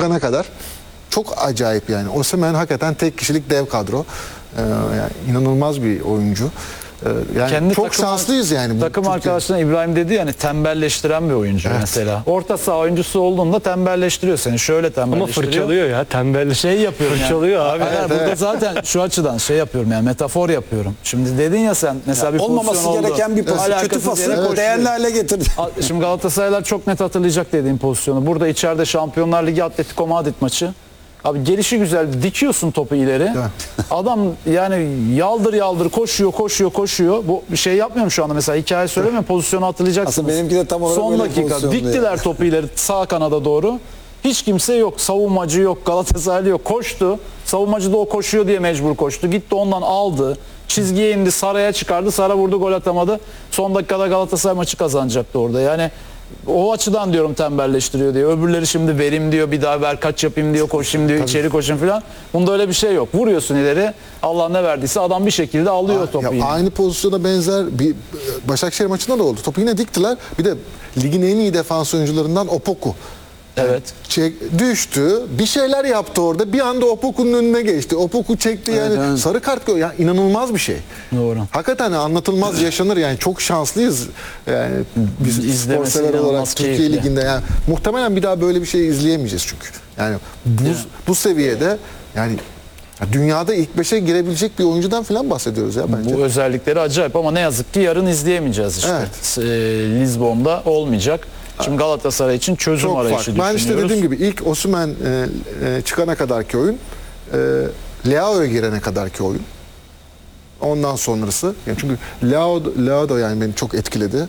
çıkana kadar çok acayip yani. Osimhen hakikaten tek kişilik dev kadro. Yani inanılmaz bir oyuncu. Yani Kendi çok şanslıyız yani. Takım arkadaşına İbrahim dedi yani tembelleştiren bir oyuncu mesela. Orta saha oyuncusu olduğunda tembelleştiriyor seni. Şöyle tembelleştiriyor. Ama fırçalıyor ya, tembel şey yapıyorum fırçalıyor yani. abi. Hayır, burada zaten şu açıdan şey yapıyorum yani, metafor yapıyorum. Şimdi dedin ya sen mesela bir olmaması pozisyon gereken bir pozisyon. Kötü pası değerli hale getirdi. Şimdi Galatasaraylar çok net hatırlayacak dediğim pozisyonu. Burada içeride Şampiyonlar Ligi Atletico Madrid maçı. Abi gelişi güzel, dikiyorsun topu ileri. Evet. Adam yani yaldır yaldır koşuyor. Bu bir şey yapmıyorum şu anda mesela, hikaye söylemiyorum, pozisyonu hatırlayacaksınız. Aslında benimki de tam olarak son dakika diktiler yani. Topu ileri sağ kanada doğru. Hiç kimse yok, savunmacı yok, Galatasaraylı yok. Koştu. Savunmacı da o koşuyor diye mecbur koştu. Gitti ondan aldı. Çizgiye indi, Sara'ya çıkardı. Sara vurdu, gol atamadı. Son dakikada Galatasaray maçı kazanacaktı orada. Yani o açıdan diyorum tembelleştiriyor diye. Öbürleri şimdi verim diyor, bir daha ver kaç yapayım diyor, koşayım diyor, içeri koşayım falan. Bunda öyle bir şey yok. Vuruyorsun ileri. Allah ne verdiyse adam bir şekilde alıyor topu. Ya aynı pozisyona benzer bir Başakşehir maçında da oldu. Topu yine diktiler. Bir de ligin en iyi defans oyuncularından Opoku. Evet. Düştü. Bir şeyler yaptı orada. Bir anda Opoku'nun önüne geçti. Opoku çekti yani. Evet. Sarı kart gördü. Yani inanılmaz bir şey. Doğru. Hakikaten anlatılmaz yaşanır yani. Çok şanslıyız. Yani biz sporsever olarak Türkiye Ligi'nde yani muhtemelen bir daha böyle bir şey izleyemeyeceğiz çünkü. Yani bu seviyede yani dünyada ilk 5'e girebilecek bir oyuncudan falan bahsediyoruz ya bence. Bu özellikleri acayip ama ne yazık ki yarın izleyemeyeceğiz işte. Evet. Lizbon'da olmayacak. Şimdi Galatasaray için çözüm çok arayışı farklı. düşünüyoruz. Ben işte dediğim gibi ilk Osimhen çıkana kadarki oyun, Leao'ya girene kadarki oyun. Ondan sonrası. Yani çünkü Leao da yani beni çok etkiledi.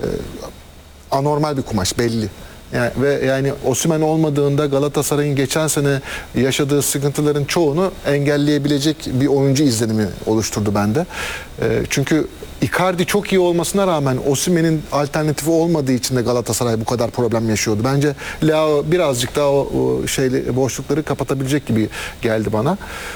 Anormal bir kumaş belli. Yani Osimhen olmadığında Galatasaray'ın geçen sene yaşadığı sıkıntıların çoğunu engelleyebilecek bir oyuncu izlenimi oluşturdu bende. Çünkü Icardi çok iyi olmasına rağmen Osimhen'in alternatifi olmadığı için de Galatasaray bu kadar problem yaşıyordu. Bence Leao birazcık daha o boşlukları kapatabilecek gibi geldi bana.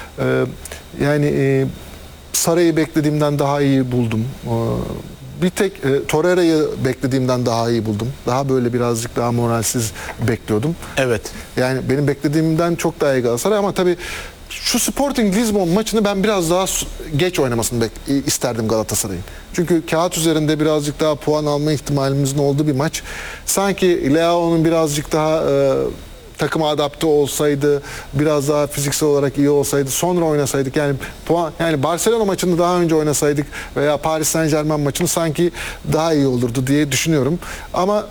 Saray'ı beklediğimden daha iyi buldum. Bir tek Torreira'yı beklediğimden daha iyi buldum. Daha böyle birazcık daha moralsiz bekliyordum. Evet. Yani benim beklediğimden çok daha iyi Galatasaray ama tabii şu Sporting Lisbon maçını ben biraz daha geç oynamasını isterdim Galatasaray'ın. Çünkü kağıt üzerinde birazcık daha puan alma ihtimalimizin olduğu bir maç. Sanki Leao'nun birazcık daha takıma adapte olsaydı, biraz daha fiziksel olarak iyi olsaydı, sonra oynasaydık yani Barcelona maçını daha önce oynasaydık veya Paris Saint-Germain maçını sanki daha iyi olurdu diye düşünüyorum. Ama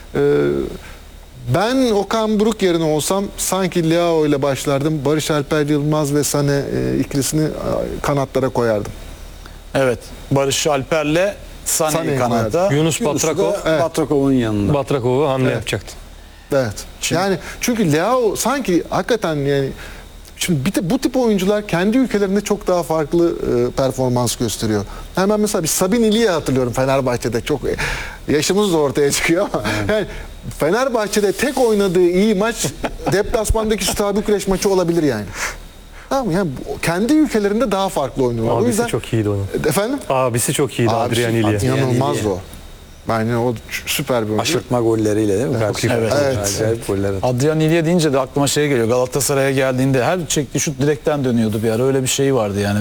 ben Okan Buruk yerine olsam sanki Leao ile başlardım. Barış Alper Yılmaz ve Sané ikilisini kanatlara koyardım. Evet. Barış Alper'le Sané'yi kanatta. Yunus Batrakov. Evet. Batrakov'un yanında. Batrakov'u hamle yapacaktı. Evet. Yani çünkü Leao sanki hakikaten yani şimdi bir de bu tip oyuncular kendi ülkelerinde çok daha farklı performans gösteriyor. Hemen mesela bir Sabin İli'yi hatırlıyorum Fenerbahçe'de. Çok yaşımız da ortaya çıkıyor ama yani Fenerbahçe'de tek oynadığı iyi maç deplasmandaki Steaua Bükreş maçı olabilir yani. Tamam yani kendi ülkelerinde daha farklı oynuyorlar. Abisi o yüzden çok iyiydi onun. Efendim? Abisi çok iyiydi Adrian İlya. İnanılmazdı o. Bence o süper bir oyuncu. Aşırtma golleriyle değil mi? Evet. Acayip goller attı. Adrian İlya deyince de aklıma şey geliyor. Galatasaray'a geldiğinde her çektiği şut direkten dönüyordu bir ara. Öyle bir şey vardı yani.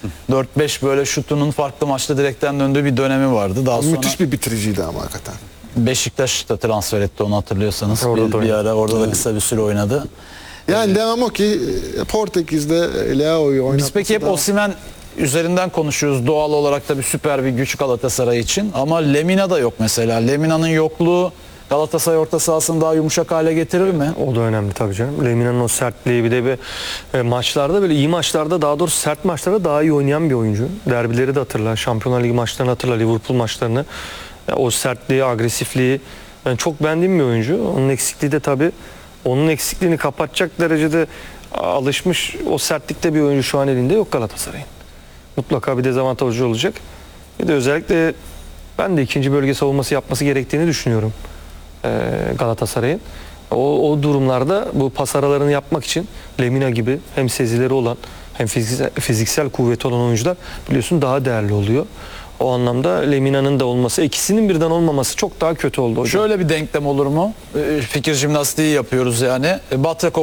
4-5 böyle şutunun farklı maçta direkten döndüğü bir dönemi vardı. Daha sonra müthiş bir bitiriciydi ama hakikaten. Beşiktaş'ta transfer etti onu hatırlıyorsanız. Orada bir ara orada da kısa bir süre oynadı. Yani devam o ki Portekiz'de Leao'yu oynatması. Biz peki hep Osimhen üzerinden konuşuyoruz. Doğal olarak da bir süper bir güç Galatasaray için. Ama Lemina da yok mesela. Lemina'nın yokluğu Galatasaray orta sahasını daha yumuşak hale getirir mi? O da önemli tabii canım. Lemina'nın o sertliği bir de bir maçlarda böyle iyi maçlarda daha doğrusu sert maçlarda daha iyi oynayan bir oyuncu. Derbileri de hatırla. Şampiyonlar Ligi maçlarını hatırla. Liverpool maçlarını. O sertliği, agresifliği. Ben çok beğendiğim bir oyuncu. Onun eksikliği de tabii onun eksikliğini kapatacak derecede alışmış o sertlikte bir oyuncu şu an elinde yok Galatasaray'ın. Mutlaka bir dezavantajı olacak. Bir de özellikle ben de ikinci bölge savunması yapması gerektiğini düşünüyorum Galatasaray'ın. O durumlarda bu pas aralarını yapmak için Lemina gibi hem sezileri olan hem fiziksel kuvveti olan oyuncular biliyorsun daha değerli oluyor. O anlamda Lemina'nın da olması, ikisinin birden olmaması çok daha kötü oldu hocam. Şöyle bir denklem olur mu? Fikir jimnastiği yapıyoruz yani. Batrakov